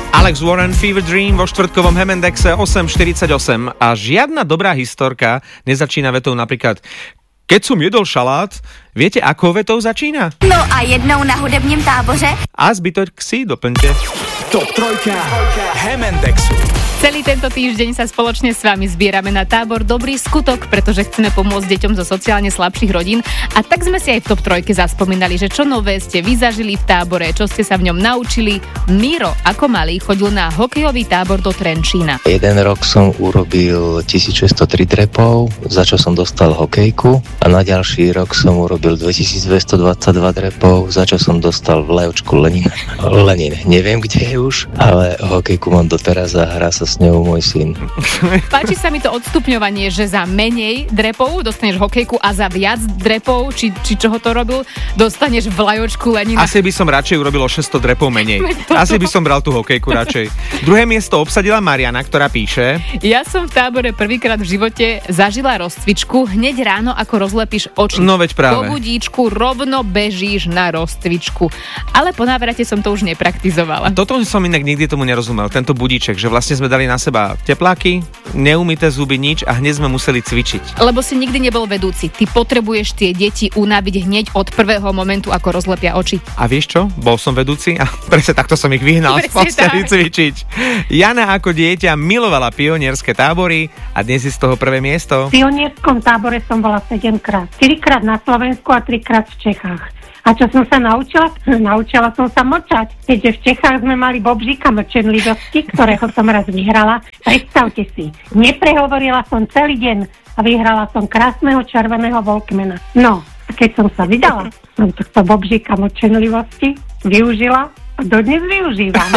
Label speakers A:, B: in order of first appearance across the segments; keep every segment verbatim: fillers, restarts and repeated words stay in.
A: Alex Warren, Fever Dream vo štvrtkovom Hemendexe osem štyridsaťosem. A žiadna dobrá historka nezačína vetou napríklad keď som jedol šalát, viete, akou vetou začína?
B: No a jednou na hudebním táboře.
A: A zbytok si doplňte.
C: Top trojka Hemendexu.
D: Celý tento týždeň sa spoločne s vami zbierame na tábor Dobrý skutok, pretože chceme pomôcť deťom zo sociálne slabších rodín. A tak sme si aj v top trojke zaspomínali, že čo nové ste vy zažili v tábore, čo ste sa v ňom naučili. Miro ako malý chodil na hokejový tábor do Trenčína.
E: Jeden rok som urobil tisícšesťstotri drepov, za čo som dostal hokejku. A na ďalší rok som urobil dvetisícdvestodvadsaťdva drepov, za čo som dostal vlajočku Lenin. Lenin, neviem kde je už, ale hokejku mám doteraz a hrá sa s ňou môj syn.
D: Páči sa mi to odstupňovanie, že za menej drepov dostaneš hokejku a za viac drepov, či, či čoho to robil, dostaneš vlajočku Lenina.
A: Asi by som radšej urobil o šesťsto drepov menej. Asi by som bral tú hokejku radšej. Druhé miesto obsadila Mariana, ktorá píše:
D: Ja som v tábore prvýkrát v živote zažila rozcvičku. Hneď ráno, ako rozlepíš oči.
A: No veď práve.
D: Po budíčku rovno bežíš na rozcvičku. Ale po návrate som to už nepraktizovala.
A: A toto som inak nikdy tomu nerozumel, tento budíček, že vlastne sme dali na seba tepláky, neumyté zuby, nič a hneď sme museli cvičiť.
D: Lebo si nikdy nebol vedúci. Ty potrebuješ tie deti unaviť hneď od prvého momentu, ako rozlepia oči.
A: A vieš čo? Bol som vedúci a presne takto som ich vyhnal z posteli cvičiť. Jana ako dieťa milovala pionierské tábory a dnes je z toho prvé miesto.
F: V pionierskom tábore som bola sedemkrát. štyrikrát na Slovensku a trikrát v Čechách. A čo som sa naučila? Naučila som sa mlčať. Keďže v Čechách sme mali Bobříka mlčenlivosti, ktorého som raz vyhrala. Predstavte si, neprehovorila som celý deň a vyhrala som krásneho červeného Walkmana. No, a keď som sa vydala, som tohto Bobříka mlčenlivosti využila a dodnes využívam.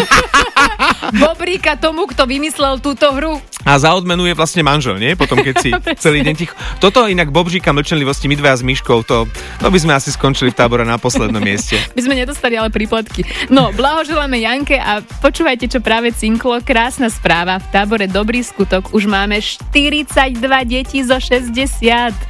D: Bobríka tomu, kto vymyslel túto hru.
A: A za odmenu je vlastne manžel, nie? Potom, keď si celý deň ticho. Toto inak Bobříka mlčenlivosti, my dvaja s Myškou, to, to by sme asi skončili v tábore na poslednom mieste.
D: My sme nedostali ale príplatky. No, blahoželáme Janke a počúvajte, čo práve cinklo. Krásna správa. V tábore Dobrý skutok už máme štyridsaťdva detí zo šesťdesiat.